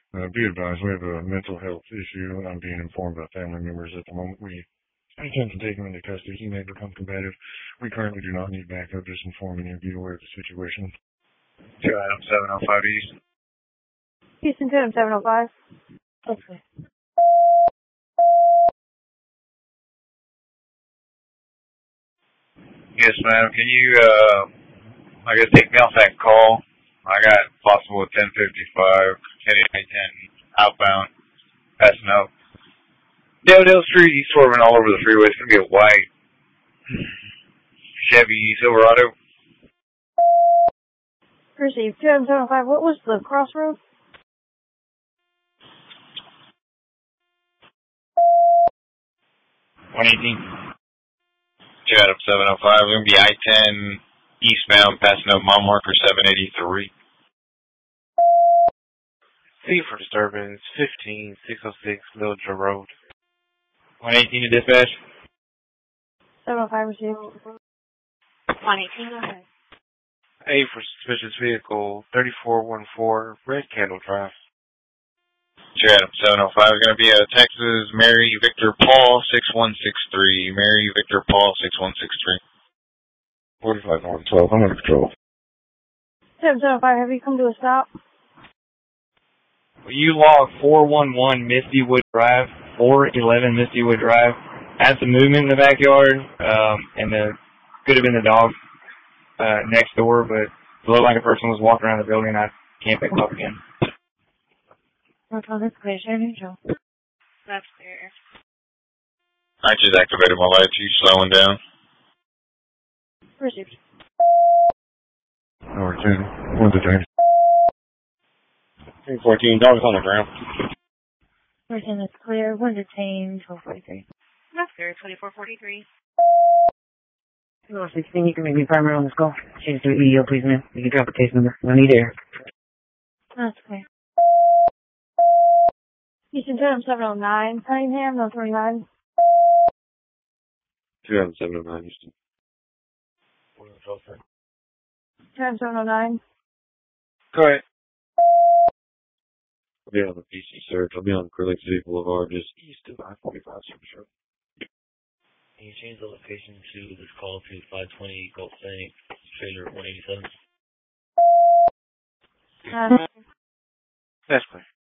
Be advised, we have a mental health issue. I'm being informed by family members at the moment. We intend to take him into custody. He may become combative. We currently do not need backup. Just informing you, be aware of the situation. 2 Adam 705 East. Houston 2 Adam 705. Okay. Yes, ma'am. Can you, take me off that call? I got possible 1055, heading I-10, outbound, passing out. Dale Street, he's swerving all over the freeway. It's going to be a white Chevy Silverado. Received 2 Adam 705. What was the crossroad? $118. 2 Adam 705. We're going to be I-10 eastbound, passing up mile marker 783. C for disturbance, 15606 Mildred Road. 118 to dispatch. 705 received. 118, go ahead. A for suspicious vehicle, 3414 Red Candle Drive. 2 Adam 705 is going to be a Texas Mary Victor Paul 6163. Mary Victor Paul 6163. 45 on 12. I'm under control. 2 Adam 705, have you come to a stop? You log 411 Mistywood Drive, 411 Mistywood Drive. Had some movement in the backyard, and could have been the dog next door, but it looked like a person was walking around the building. I can't pick him up again. That's clear. Share neutral. That's clear. I just activated my lights. You slowing down? Received. Number 10. One's detained. 14, dogs on the ground. 14, that's clear. 1 detained. 1243. That's clear. 2443. 16, you can make me primary on this call. Change to EDO, please, ma'am. You can drop a case number. No need air. That's clear. Houston 2 Adam 709. Cunningham, 129. 2 Adam 709 Houston. 2 Adam 709. Go ahead. I'll be on the PC search. I'll be on Acrylic City Boulevard, just east of I-45, for sure. Can you change the location to this call to 520 Gulf Bank, trailer 187? That's clear.